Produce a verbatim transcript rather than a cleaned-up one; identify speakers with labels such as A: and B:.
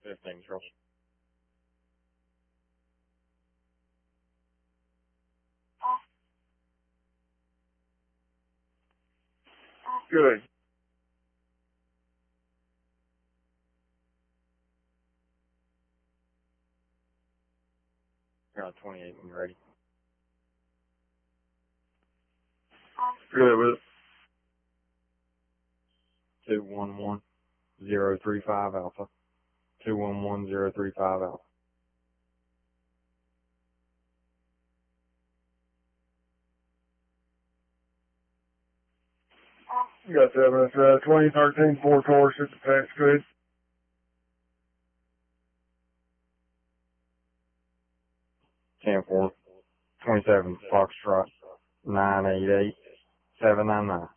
A: fifteen, Charles. Good. Got twenty-eight when you're ready. Good with it. Two one one zero three five Alpha. Two one one zero three five Alpha. You got seven, it's uh, twenty thirteen Ford Taurus, it's a patch good. ten four twenty-seven Foxtrot nine eight eight seven nine nine.